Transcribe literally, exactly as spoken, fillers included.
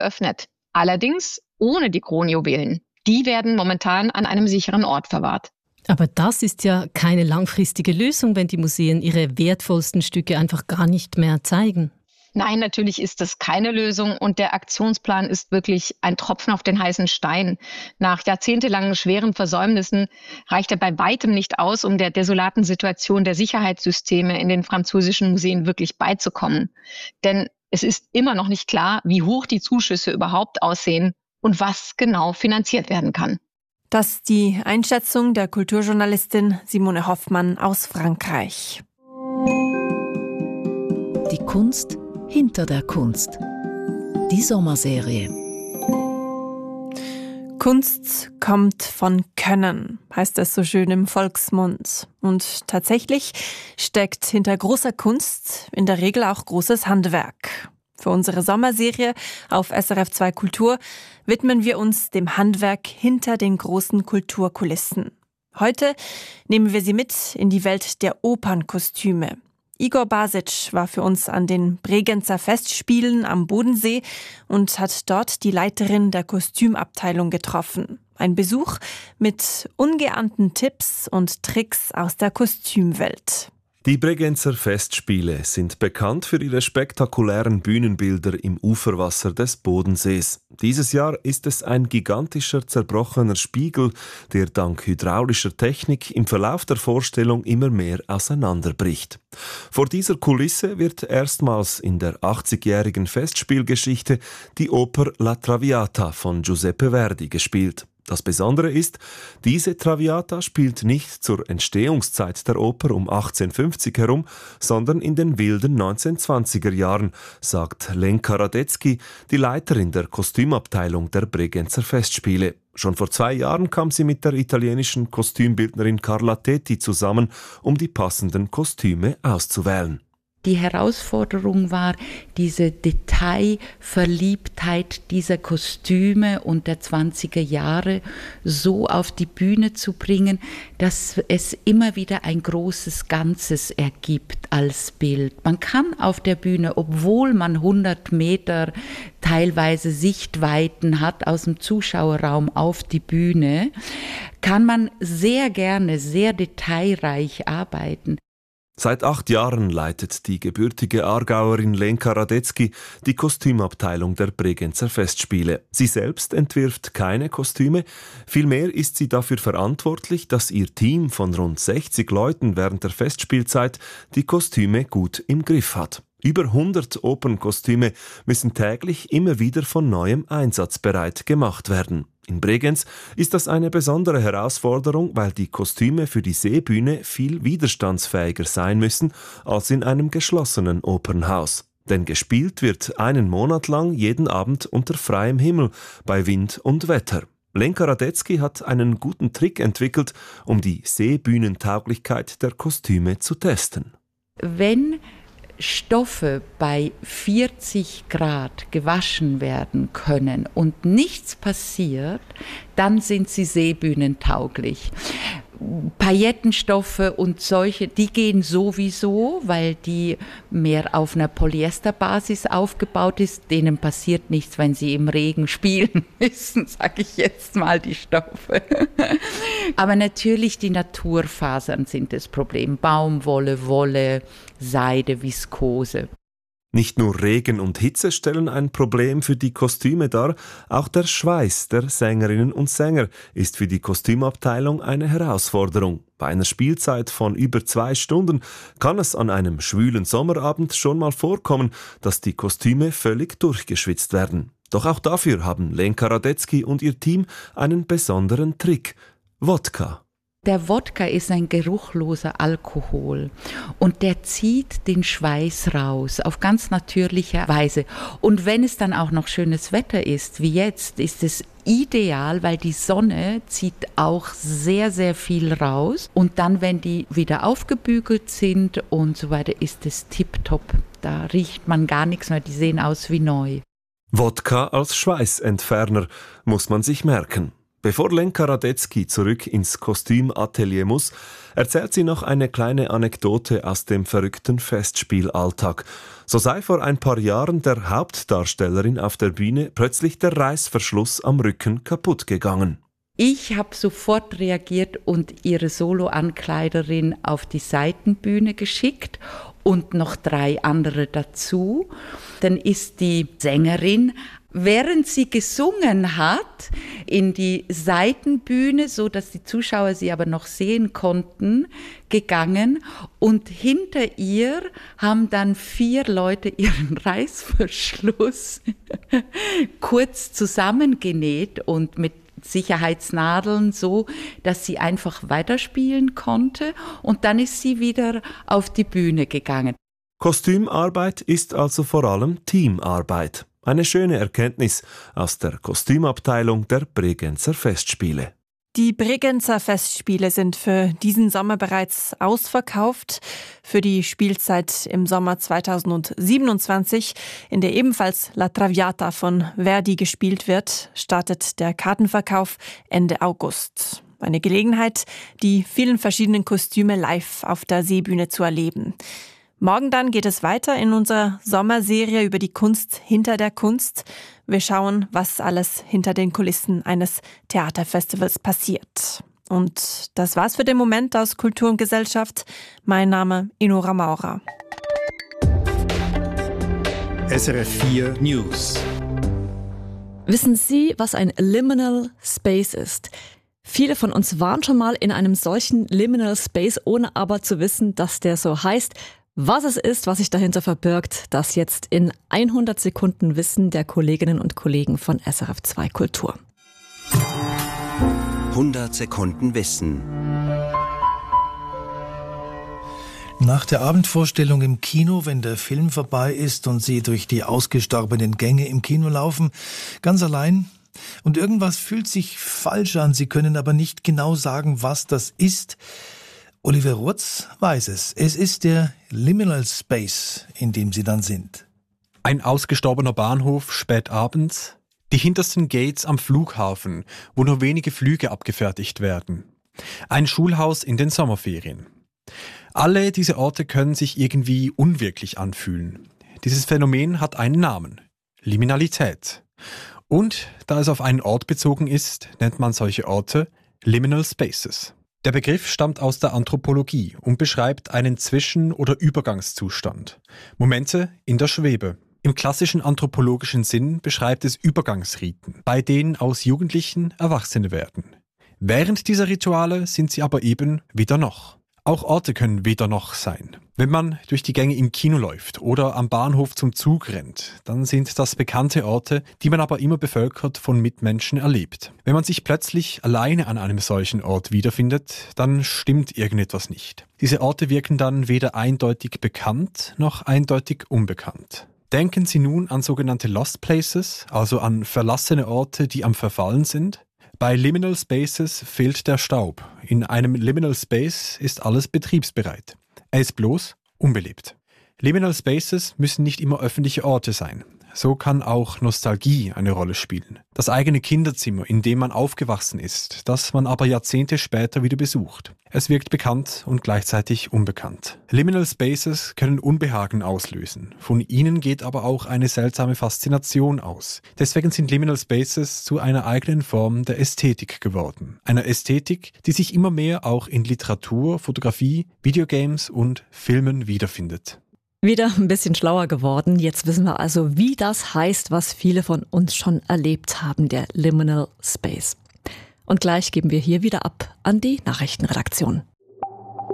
öffnet. Allerdings ohne die Kronjuwelen. Die werden momentan an einem sicheren Ort verwahrt. Aber das ist ja keine langfristige Lösung, wenn die Museen ihre wertvollsten Stücke einfach gar nicht mehr zeigen. Nein, natürlich ist das keine Lösung und der Aktionsplan ist wirklich ein Tropfen auf den heißen Stein. Nach jahrzehntelangen schweren Versäumnissen reicht er bei weitem nicht aus, um der desolaten Situation der Sicherheitssysteme in den französischen Museen wirklich beizukommen. Denn es ist immer noch nicht klar, wie hoch die Zuschüsse überhaupt aussehen und was genau finanziert werden kann. Das ist die Einschätzung der Kulturjournalistin Simone Hoffmann aus Frankreich. Die Kunst hinter der Kunst. Die Sommerserie. Kunst kommt von Können, heißt es so schön im Volksmund. Und tatsächlich steckt hinter großer Kunst in der Regel auch großes Handwerk. Für unsere Sommerserie auf S R F zwei Kultur widmen wir uns dem Handwerk hinter den großen Kulturkulissen. Heute nehmen wir Sie mit in die Welt der Opernkostüme. Igor Basic war für uns an den Bregenzer Festspielen am Bodensee und hat dort die Leiterin der Kostümabteilung getroffen. Ein Besuch mit ungeahnten Tipps und Tricks aus der Kostümwelt. Die Bregenzer Festspiele sind bekannt für ihre spektakulären Bühnenbilder im Uferwasser des Bodensees. Dieses Jahr ist es ein gigantischer zerbrochener Spiegel, der dank hydraulischer Technik im Verlauf der Vorstellung immer mehr auseinanderbricht. Vor dieser Kulisse wird erstmals in der achtzigjährigen Festspielgeschichte die Oper La Traviata von Giuseppe Verdi gespielt. Das Besondere ist, diese Traviata spielt nicht zur Entstehungszeit der Oper um achtzehnhundertfünfzig herum, sondern in den wilden neunzehnhundertzwanziger Jahren, sagt Lenka Radetzky, die Leiterin der Kostümabteilung der Bregenzer Festspiele. Schon vor zwei Jahren kam sie mit der italienischen Kostümbildnerin Carla Tetti zusammen, um die passenden Kostüme auszuwählen. Die Herausforderung war, diese Detailverliebtheit dieser Kostüme und der zwanziger Jahre so auf die Bühne zu bringen, dass es immer wieder ein großes Ganzes ergibt als Bild. Man kann auf der Bühne, obwohl man hundert Meter teilweise Sichtweiten hat aus dem Zuschauerraum auf die Bühne, kann man sehr gerne, sehr detailreich arbeiten. Seit acht Jahren leitet die gebürtige Aargauerin Lenka Radetzky die Kostümabteilung der Bregenzer Festspiele. Sie selbst entwirft keine Kostüme, vielmehr ist sie dafür verantwortlich, dass ihr Team von rund sechzig Leuten während der Festspielzeit die Kostüme gut im Griff hat. Über hundert Opernkostüme müssen täglich immer wieder von neuem einsatzbereit gemacht werden. In Bregenz ist das eine besondere Herausforderung, weil die Kostüme für die Seebühne viel widerstandsfähiger sein müssen als in einem geschlossenen Opernhaus. Denn gespielt wird einen Monat lang jeden Abend unter freiem Himmel, bei Wind und Wetter. Lenka Radetzky hat einen guten Trick entwickelt, um die Seebühnentauglichkeit der Kostüme zu testen. Wenn Stoffe bei vierzig Grad gewaschen werden können und nichts passiert, dann sind sie seebühnentauglich. Paillettenstoffe und solche, die gehen sowieso, weil die mehr auf einer Polyesterbasis aufgebaut ist. Denen passiert nichts, wenn sie im Regen spielen müssen, sage ich jetzt mal, die Stoffe. Aber natürlich die Naturfasern sind das Problem. Baumwolle, Wolle, Seide, Viskose. Nicht nur Regen und Hitze stellen ein Problem für die Kostüme dar, auch der Schweiß der Sängerinnen und Sänger ist für die Kostümabteilung eine Herausforderung. Bei einer Spielzeit von über zwei Stunden kann es an einem schwülen Sommerabend schon mal vorkommen, dass die Kostüme völlig durchgeschwitzt werden. Doch auch dafür haben Lenka Radetzky und ihr Team einen besonderen Trick: Wodka. Der Wodka ist ein geruchloser Alkohol und der zieht den Schweiß raus auf ganz natürliche Weise. Und wenn es dann auch noch schönes Wetter ist, wie jetzt, ist es ideal, weil die Sonne zieht auch sehr, sehr viel raus. Und dann, wenn die wieder aufgebügelt sind und so weiter, ist es tipptopp. Da riecht man gar nichts mehr, die sehen aus wie neu. Wodka als Schweißentferner muss man sich merken. Bevor Lenka Radetzky zurück ins Kostümatelier muss, erzählt sie noch eine kleine Anekdote aus dem verrückten Festspielalltag. So sei vor ein paar Jahren der Hauptdarstellerin auf der Bühne plötzlich der Reißverschluss am Rücken kaputt gegangen. Ich habe sofort reagiert und ihre Soloankleiderin auf die Seitenbühne geschickt und noch drei andere dazu. Dann ist die Sängerin, während sie gesungen hat, in die Seitenbühne, so dass die Zuschauer sie aber noch sehen konnten, gegangen. Und hinter ihr haben dann vier Leute ihren Reißverschluss kurz zusammengenäht und mit Sicherheitsnadeln so, dass sie einfach weiterspielen konnte. Und dann ist sie wieder auf die Bühne gegangen. Kostümarbeit ist also vor allem Teamarbeit. Eine schöne Erkenntnis aus der Kostümabteilung der Bregenzer Festspiele. Die Bregenzer Festspiele sind für diesen Sommer bereits ausverkauft. Für die Spielzeit im Sommer zweitausendsiebenundzwanzig, in der ebenfalls La Traviata von Verdi gespielt wird, startet der Kartenverkauf Ende August. Eine Gelegenheit, die vielen verschiedenen Kostüme live auf der Seebühne zu erleben. Morgen dann geht es weiter in unserer Sommerserie über die Kunst hinter der Kunst. Wir schauen, was alles hinter den Kulissen eines Theaterfestivals passiert. Und das war's für den Moment aus Kultur und Gesellschaft. Mein Name Inora Maurer. S R F vier News. Wissen Sie, was ein Liminal Space ist? Viele von uns waren schon mal in einem solchen Liminal Space, ohne aber zu wissen, dass der so heißt. Was es ist, was sich dahinter verbirgt, das jetzt in hundert Sekunden Wissen der Kolleginnen und Kollegen von S R F zwei Kultur. hundert Sekunden Wissen. Nach der Abendvorstellung im Kino, wenn der Film vorbei ist und Sie durch die ausgestorbenen Gänge im Kino laufen, ganz allein, und irgendwas fühlt sich falsch an, Sie können aber nicht genau sagen, was das ist. Oliver Rutz weiß es. Es ist der Liminal Space, in dem Sie dann sind. Ein ausgestorbener Bahnhof spät abends, die hintersten Gates am Flughafen, wo nur wenige Flüge abgefertigt werden. Ein Schulhaus in den Sommerferien. Alle diese Orte können sich irgendwie unwirklich anfühlen. Dieses Phänomen hat einen Namen: Liminalität. Und da es auf einen Ort bezogen ist, nennt man solche Orte Liminal Spaces. Der Begriff stammt aus der Anthropologie und beschreibt einen Zwischen- oder Übergangszustand. Momente in der Schwebe. Im klassischen anthropologischen Sinn beschreibt es Übergangsriten, bei denen aus Jugendlichen Erwachsene werden. Während dieser Rituale sind sie aber eben weder noch. Auch Orte können weder noch sein. Wenn man durch die Gänge im Kino läuft oder am Bahnhof zum Zug rennt, dann sind das bekannte Orte, die man aber immer bevölkert von Mitmenschen erlebt. Wenn man sich plötzlich alleine an einem solchen Ort wiederfindet, dann stimmt irgendetwas nicht. Diese Orte wirken dann weder eindeutig bekannt noch eindeutig unbekannt. Denken Sie nun an sogenannte Lost Places, also an verlassene Orte, die am Verfallen sind. Bei Liminal Spaces fehlt der Staub. In einem Liminal Space ist alles betriebsbereit. Er ist bloß unbelebt. Liminal Spaces müssen nicht immer öffentliche Orte sein. So kann auch Nostalgie eine Rolle spielen. Das eigene Kinderzimmer, in dem man aufgewachsen ist, das man aber Jahrzehnte später wieder besucht. Es wirkt bekannt und gleichzeitig unbekannt. Liminal Spaces können Unbehagen auslösen. Von ihnen geht aber auch eine seltsame Faszination aus. Deswegen sind Liminal Spaces zu einer eigenen Form der Ästhetik geworden. Einer Ästhetik, die sich immer mehr auch in Literatur, Fotografie, Videogames und Filmen wiederfindet. Wieder ein bisschen schlauer geworden. Jetzt wissen wir also, wie das heißt, was viele von uns schon erlebt haben, der Liminal Space. Und gleich geben wir hier wieder ab an die Nachrichtenredaktion.